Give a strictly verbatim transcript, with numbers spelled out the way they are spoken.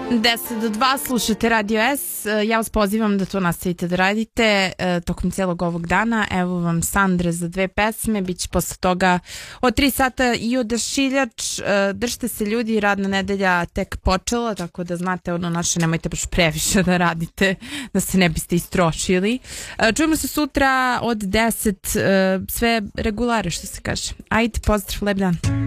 deset do dva slušate Radio S. Ja vas pozivam da to nastavite da radite tokom cijelog ovog dana. Evo vam Sandre za dve pesme. Biće posle toga od tri sata i odašiljač. Držite se ljudi, radna nedelja tek počela, tako da znate ono naše, nemojte baš previše da radite, da se ne biste istrošili. Čujemo se sutra od deset, sve regulare što se kaže. Ajde, pozdrav, lep dan.